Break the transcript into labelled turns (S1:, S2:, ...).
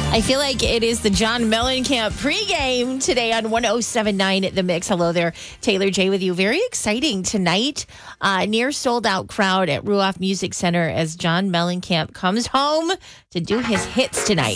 S1: I feel like it is the John Mellencamp pregame today on 107.9 The Mix. Hello there, Taylor J with you. Very exciting tonight. Near sold out crowd at Ruoff Music Center as John Mellencamp comes home to do his hits tonight.